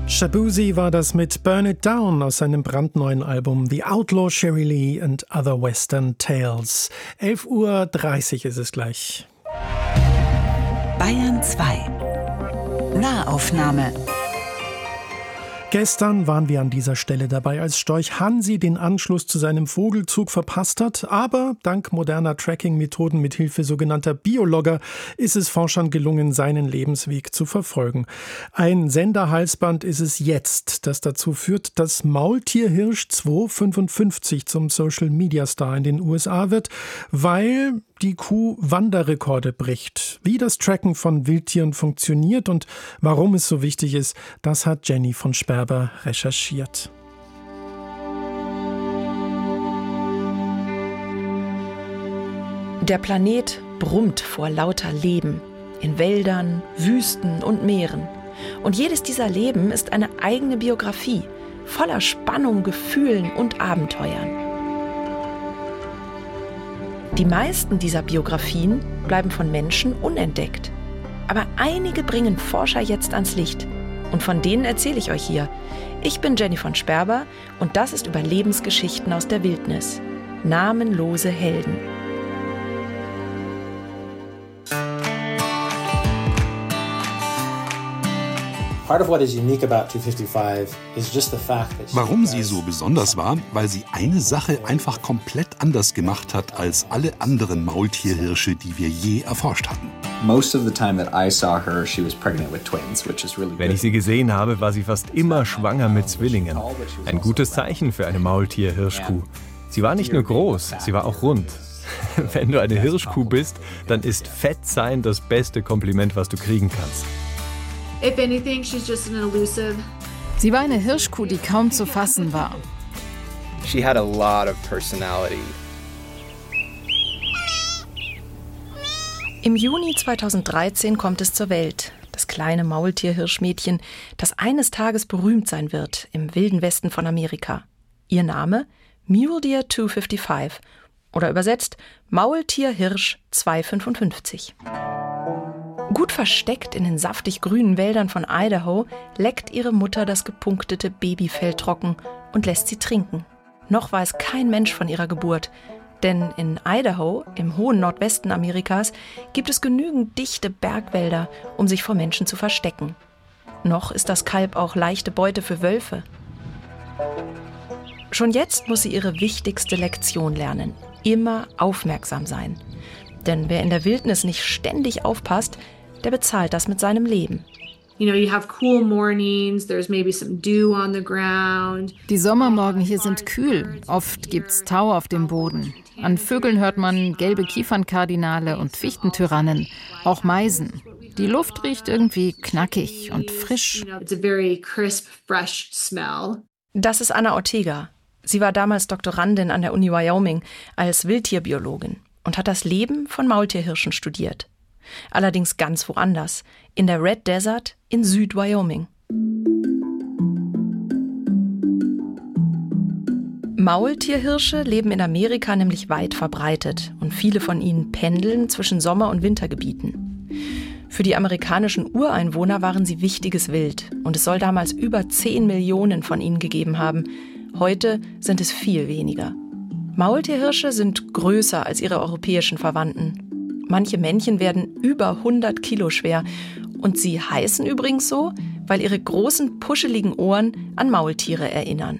Shaboozey war das mit Burn It Down aus seinem brandneuen Album The Outlaw Sherry Lee and Other Western Tales. 11:30 Uhr ist es gleich. Bayern 2 Nahaufnahme. Gestern waren wir an dieser Stelle dabei, als Storch Hansi den Anschluss zu seinem Vogelzug verpasst hat. Aber dank moderner Tracking-Methoden mit Hilfe sogenannter Biologger ist es Forschern gelungen, seinen Lebensweg zu verfolgen. Ein Senderhalsband ist es jetzt, das dazu führt, dass Maultierhirsch 255 zum Social-Media-Star in den USA wird, weil die Kuh Wanderrekorde bricht. Wie das Tracken von Wildtieren funktioniert und warum es so wichtig ist, das hat Jenny von Sperber recherchiert. Der Planet brummt vor lauter Leben in Wäldern, Wüsten und Meeren. Und jedes dieser Leben ist eine eigene Biografie, voller Spannung, Gefühlen und Abenteuern. Die meisten dieser Biografien bleiben von Menschen unentdeckt. Aber einige bringen Forscher jetzt ans Licht. Und von denen erzähle ich euch hier. Ich bin Jenny von Sperber und das ist Überlebensgeschichten aus der Wildnis. Namenlose Helden. Warum sie so besonders war, weil sie eine Sache einfach komplett anders gemacht hat als alle anderen Maultierhirsche, die wir je erforscht hatten. Wenn ich sie gesehen habe, war sie fast immer schwanger mit Zwillingen. Ein gutes Zeichen für eine Maultierhirschkuh. Sie war nicht nur groß, sie war auch rund. Wenn du eine Hirschkuh bist, dann ist Fett sein das beste Kompliment, was du kriegen kannst. If anything, she's just an elusive. Sie war eine Hirschkuh, die kaum zu fassen war. She had a lot of personality. Im Juni 2013 kommt es zur Welt. Das kleine Maultierhirschmädchen, das eines Tages berühmt sein wird im wilden Westen von Amerika. Ihr Name? Mule Deer 255 oder übersetzt Maultierhirsch 255. Gut versteckt in den saftig grünen Wäldern von Idaho leckt ihre Mutter das gepunktete Babyfell trocken und lässt sie trinken. Noch weiß kein Mensch von ihrer Geburt, denn in Idaho, im hohen Nordwesten Amerikas, gibt es genügend dichte Bergwälder, um sich vor Menschen zu verstecken. Noch ist das Kalb auch leichte Beute für Wölfe. Schon jetzt muss sie ihre wichtigste Lektion lernen: immer aufmerksam sein. Denn wer in der Wildnis nicht ständig aufpasst, der bezahlt das mit seinem Leben. You have cool mornings, there's maybe some dew on the ground. Die Sommermorgen hier sind kühl, oft gibt's Tau auf dem Boden. An Vögeln hört man gelbe Kiefernkardinale und Fichtentyrannen, auch Meisen. Die Luft riecht irgendwie knackig und frisch. It's a very crisp, fresh smell. Das ist Anna Ortega. Sie war damals Doktorandin an der Uni Wyoming als Wildtierbiologin und hat das Leben von Maultierhirschen studiert. Allerdings ganz woanders, in der Red Desert in Süd-Wyoming. Maultierhirsche leben in Amerika nämlich weit verbreitet und viele von ihnen pendeln zwischen Sommer- und Wintergebieten. Für die amerikanischen Ureinwohner waren sie wichtiges Wild und es soll damals über 10 Millionen von ihnen gegeben haben. Heute sind es viel weniger. Maultierhirsche sind größer als ihre europäischen Verwandten. Manche Männchen werden über 100 Kilo schwer. Und sie heißen übrigens so, weil ihre großen, puscheligen Ohren an Maultiere erinnern.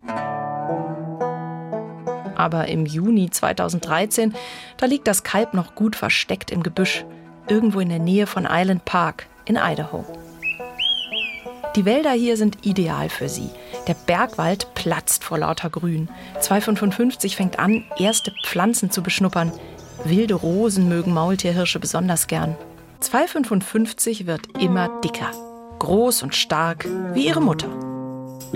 Aber im Juni 2013, da liegt das Kalb noch gut versteckt im Gebüsch, irgendwo in der Nähe von Island Park in Idaho. Die Wälder hier sind ideal für sie. Der Bergwald platzt vor lauter Grün. 255 fängt an, erste Pflanzen zu beschnuppern. Wilde Rosen mögen Maultierhirsche besonders gern. 255 wird immer dicker, groß und stark, wie ihre Mutter. Wir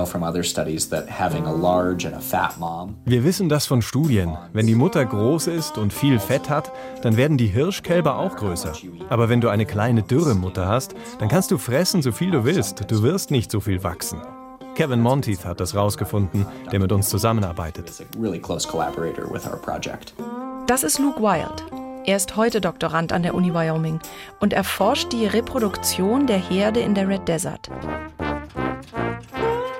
wissen das von Studien. Wenn die Mutter groß ist und viel Fett hat, dann werden die Hirschkälber auch größer. Aber wenn du eine kleine, dürre Mutter hast, dann kannst du fressen, so viel du willst. Du wirst nicht so viel wachsen. Kevin Monteith hat das rausgefunden, der mit uns zusammenarbeitet. Das ist Luke Wild. Er ist heute Doktorand an der Uni Wyoming und erforscht die Reproduktion der Herde in der Red Desert.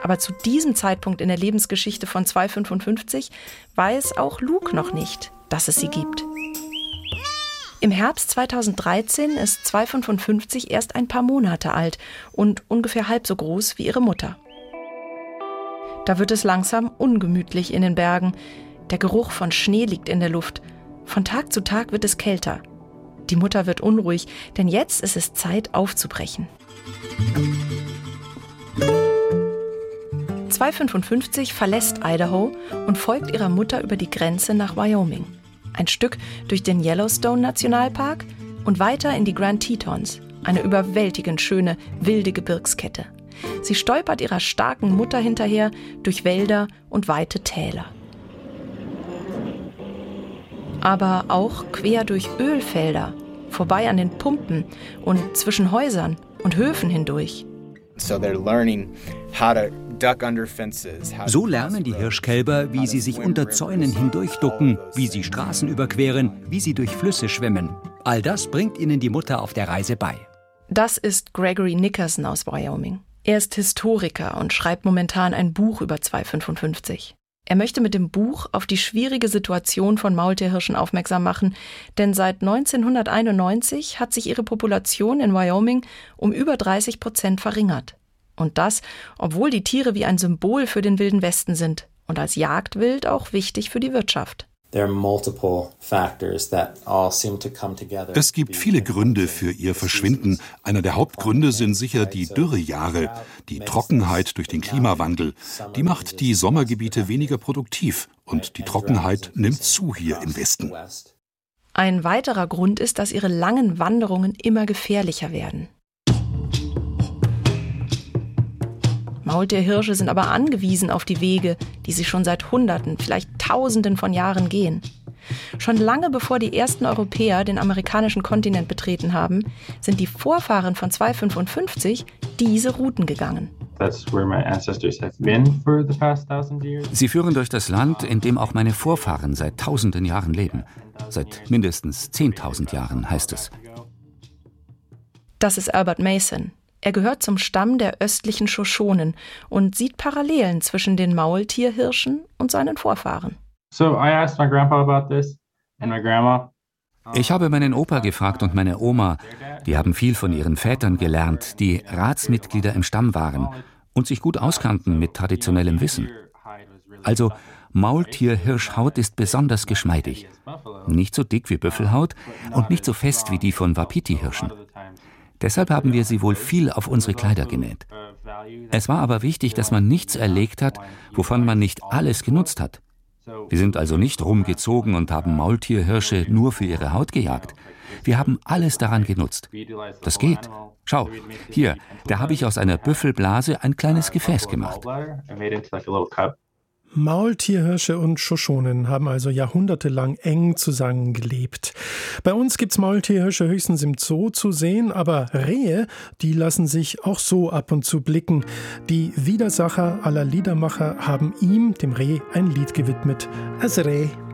Aber zu diesem Zeitpunkt in der Lebensgeschichte von 255 weiß auch Luke noch nicht, dass es sie gibt. Im Herbst 2013 ist 255 erst ein paar Monate alt und ungefähr halb so groß wie ihre Mutter. Da wird es langsam ungemütlich in den Bergen. Der Geruch von Schnee liegt in der Luft. Von Tag zu Tag wird es kälter. Die Mutter wird unruhig, denn jetzt ist es Zeit aufzubrechen. 255 verlässt Idaho und folgt ihrer Mutter über die Grenze nach Wyoming. Ein Stück durch den Yellowstone-Nationalpark und weiter in die Grand Tetons, eine überwältigend schöne, wilde Gebirgskette. Sie stolpert ihrer starken Mutter hinterher durch Wälder und weite Täler. Aber auch quer durch Ölfelder, vorbei an den Pumpen und zwischen Häusern und Höfen hindurch. So they're learning how to duck under fences. So lernen die Hirschkälber, wie sie sich unter Zäunen hindurchducken, wie sie Straßen überqueren, wie sie durch Flüsse schwimmen. All das bringt ihnen die Mutter auf der Reise bei. Das ist Gregory Nickerson aus Wyoming. Er ist Historiker und schreibt momentan ein Buch über 255. Er möchte mit dem Buch auf die schwierige Situation von Maultierhirschen aufmerksam machen, denn seit 1991 hat sich ihre Population in Wyoming um über 30% verringert. Und das, obwohl die Tiere wie ein Symbol für den Wilden Westen sind und als Jagdwild auch wichtig für die Wirtschaft. Es gibt viele Gründe für ihr Verschwinden. Einer der Hauptgründe sind sicher die Dürrejahre, die Trockenheit durch den Klimawandel. Die macht die Sommergebiete weniger produktiv und die Trockenheit nimmt zu hier im Westen. Ein weiterer Grund ist, dass ihre langen Wanderungen immer gefährlicher werden. Maultierhirsche sind aber angewiesen auf die Wege, die sie schon seit Hunderten, vielleicht Tausenden von Jahren gehen. Schon lange bevor die ersten Europäer den amerikanischen Kontinent betreten haben, sind die Vorfahren von 255 diese Routen gegangen. Sie führen durch das Land, in dem auch meine Vorfahren seit tausenden Jahren leben. Seit mindestens 10.000 Jahren, heißt es. Das ist Albert Mason. Er gehört zum Stamm der östlichen Shoshonen und sieht Parallelen zwischen den Maultierhirschen und seinen Vorfahren. Ich habe meinen Opa gefragt und meine Oma. Die haben viel von ihren Vätern gelernt, die Ratsmitglieder im Stamm waren und sich gut auskannten mit traditionellem Wissen. Also, Maultierhirschhaut ist besonders geschmeidig. Nicht so dick wie Büffelhaut und nicht so fest wie die von Wapiti-Hirschen. Deshalb haben wir sie wohl viel auf unsere Kleider genäht. Es war aber wichtig, dass man nichts erlegt hat, wovon man nicht alles genutzt hat. Wir sind also nicht rumgezogen und haben Maultierhirsche nur für ihre Haut gejagt. Wir haben alles daran genutzt. Das geht. Schau, hier, da habe ich aus einer Büffelblase ein kleines Gefäß gemacht. Maultierhirsche und Shoshonen haben also jahrhundertelang eng zusammengelebt. Bei uns gibt's Maultierhirsche höchstens im Zoo zu sehen, aber Rehe, die lassen sich auch so ab und zu blicken. Die Widersacher aller Liedermacher haben ihm, dem Reh, ein Lied gewidmet. Das Reh.